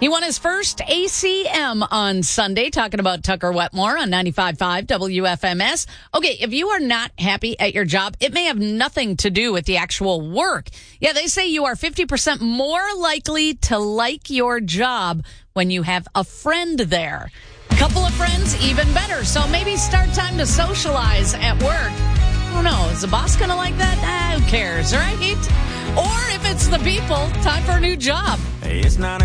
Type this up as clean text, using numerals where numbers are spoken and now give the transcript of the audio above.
He won his first ACM on Sunday, talking about Tucker Wetmore on 95.5 WFMS. Okay, if you are not happy at your job, it may have nothing to do with the actual work. Yeah, they say you are 50% more likely to like your job when you have a friend there. A couple of friends, even better. So maybe start time to socialize at work. I don't know. Is the boss going to like that? Who cares, right? Or if it's the people, time for a new job. Hey, it's not